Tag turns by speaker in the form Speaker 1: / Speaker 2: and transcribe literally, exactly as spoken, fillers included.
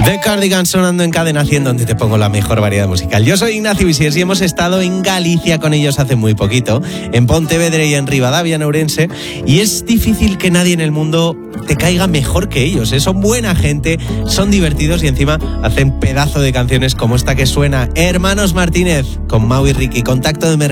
Speaker 1: The Cardigans sonando en Cadena cien, donde te pongo la mejor variedad musical. Yo soy Ignacio Visiers y hemos estado en Galicia con ellos hace muy poquito, en Pontevedra y en Rivadavia, en Ourense, y es difícil que nadie en el mundo te caiga mejor que ellos, ¿eh? Son buena gente, son divertidos y encima hacen pedazo de canciones como esta que suena, Hermanos Martínez, con Mau y Ricky, Contacto de Emergencia.